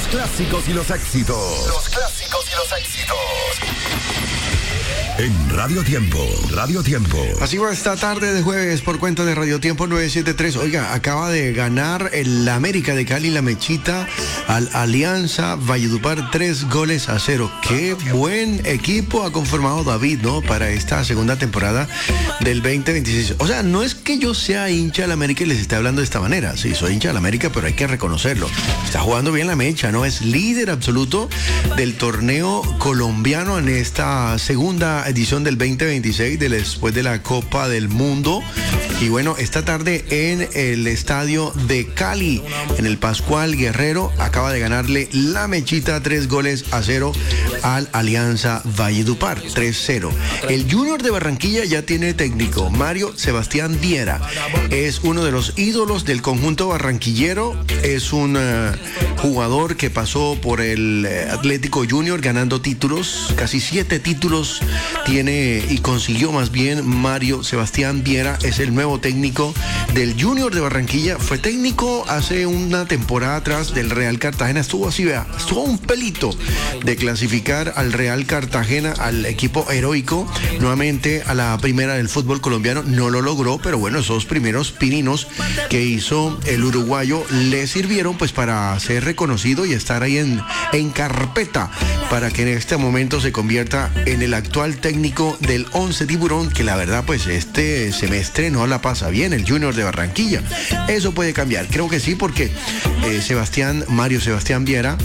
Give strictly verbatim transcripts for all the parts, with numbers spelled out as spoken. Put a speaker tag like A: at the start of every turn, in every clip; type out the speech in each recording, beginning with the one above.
A: clásicos y los éxitos. Los clásicos y los éxitos. En Radio Tiempo, Radio Tiempo.
B: Así va esta tarde de jueves por cuenta de Radio Tiempo nueve setenta y tres. Oiga, acaba de ganar el América de Cali, la Mechita, al Alianza Valledupar, tres goles a cero. Qué buen equipo ha conformado David, ¿no? Para esta segunda temporada del veinte veintiséis. O sea, no es que yo sea hincha del América y les esté hablando de esta manera. Sí, soy hincha del América, pero hay que reconocerlo. Está jugando bien la Mecha, ¿no? Es líder absoluto del torneo colombiano en esta segunda edición del veinte veintiséis, de después de la Copa del Mundo. Y bueno, esta tarde en el estadio de Cali, en el Pascual Guerrero, acaba de ganarle la Mechita tres goles a cero al Alianza Valledupar, tres cero. El Junior de Barranquilla ya tiene técnico, Mario Sebastián Viera. Es uno de los ídolos del conjunto barranquillero. Es un uh, jugador que pasó por el uh, Atlético Junior ganando títulos, casi siete títulos tiene y consiguió más bien Mario Sebastián Viera. Es el nuevo técnico del Junior de Barranquilla. Fue técnico hace una temporada atrás del Real Cartagena. Estuvo así, vea, estuvo un pelito de clasificar al Real Cartagena, al equipo heroico, nuevamente a la primera del fútbol colombiano. No lo logró, pero bueno, esos primeros pininos que hizo el uruguayo le sirvieron pues para ser reconocido y estar ahí en, en carpeta, para que en este momento se convierta en el actual técnico del Once Tiburón, que la verdad pues este semestre no la pasa bien el Junior de Barranquilla. Eso puede cambiar, creo que sí, porque eh, Sebastián, Mario Sebastián Viera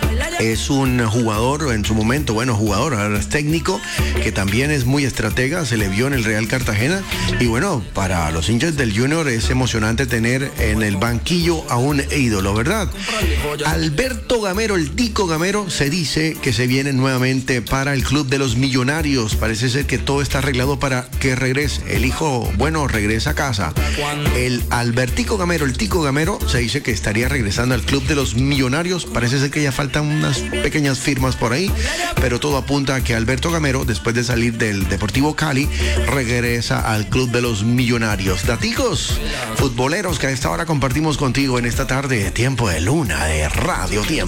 B: es un jugador, en su momento, bueno, jugador, ahora es técnico, que también es muy estratega, se le vio en el Real Cartagena. Y bueno, para los hinchas del Junior es emocionante tener en el banquillo a un ídolo, ¿verdad? Alberto Gamero, el Tico Gamero, se dice que se viene nuevamente para el Club de los Millonarios. Parece ser que todo está arreglado para que regrese. El hijo, bueno, regresa a casa. El Albertico Gamero, el Tico Gamero, se dice que estaría regresando al Club de los Millonarios. Parece ser que ya faltan unas pequeñas firmas por ahí, pero todo apunta a que Alberto Gamero, después de salir del Deportivo Cali, regresa al Club de los Millonarios. Daticos futboleros que a esta hora compartimos contigo en esta tarde, tiempo de luna de Radio Tiempo.